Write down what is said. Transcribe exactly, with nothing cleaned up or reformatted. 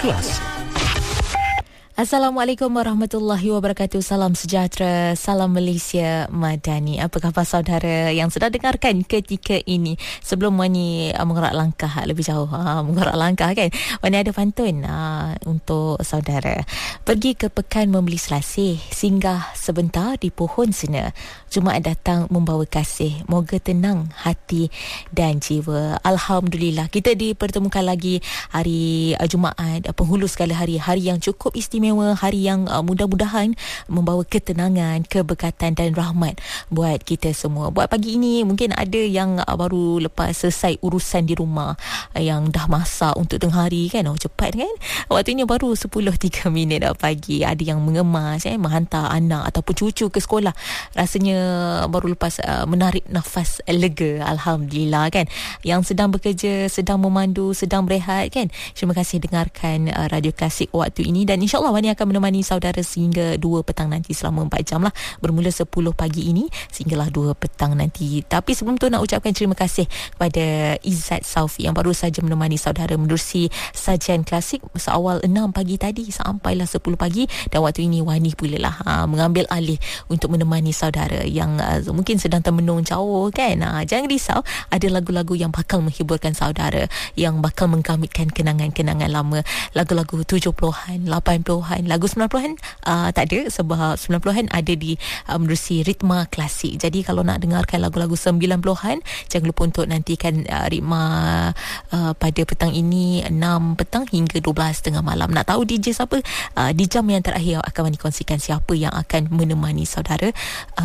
Kelas. Assalamualaikum warahmatullahi wabarakatuh. Salam sejahtera, salam Malaysia Madani. Apa khabar saudara yang sedang dengarkan ketika ini? Sebelum Wani uh, mengerak langkah lebih jauh, uh, mengerak langkah kan, Wani ada pantun uh, untuk saudara. Pergi ke pekan membeli selasih, singgah sebentar di pohon sena. Jumaat datang membawa kasih, moga tenang hati dan jiwa. Alhamdulillah, kita dipertemukan lagi hari uh, Jumaat, uh, penghulu sekali hari, hari yang cukup istimewa, hari yang uh, mudah-mudahan membawa ketenangan, keberkatan dan rahmat buat kita semua. Buat pagi ini mungkin ada yang uh, baru lepas selesai urusan di rumah, uh, yang dah masak untuk tengah hari kan. Oh, cepat kan? Waktunya baru sepuluh tiga minit dah pagi. Ada yang mengemas, eh, menghantar anak ataupun cucu ke sekolah. Rasanya baru lepas uh, menarik nafas lega. Alhamdulillah kan. Yang sedang bekerja, sedang memandu, sedang berehat kan. Terima kasih dengarkan uh, Radio Klasik waktu ini, dan insyaAllah Wani akan menemani saudara sehingga dua petang nanti selama empat jam lah. Bermula sepuluh pagi ini sehinggalah dua petang nanti. Tapi sebelum tu nak ucapkan terima kasih kepada Izzat Saufi yang baru saja menemani saudara menerusi sajian klasik seawal enam pagi tadi sampailah sepuluh pagi, dan waktu ini Wani pula lah ha, mengambil alih untuk menemani saudara yang uh, mungkin sedang termenung jauh kan. Ha, jangan risau, ada lagu-lagu yang bakal menghiburkan saudara, yang bakal menggamitkan kenangan-kenangan lama. Lagu-lagu tujuh puluhan, lapan puluhan, lagu sembilan puluhan uh, tak ada, sebab sembilan puluhan ada di uh, menerusi ritma klasik. Jadi kalau nak dengarkan lagu-lagu sembilan puluhan, jangan lupa untuk nantikan uh, ritma uh, pada petang ini enam petang hingga dua belas tengah malam. Nak tahu D J siapa? Uh, di jam yang terakhir akan Wani kongsikan siapa yang akan menemani saudara uh,